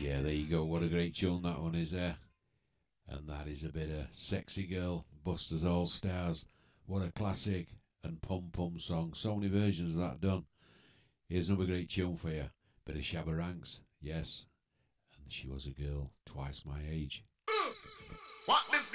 Yeah, there you go. What a great tune that one is there. And that is a bit of Sexy Girl, Busters All Stars. What a classic and pum pum song. So many versions of that done. Here's another great tune for you. Bit of Shabba Ranks, yes. And she was a girl twice my age. What this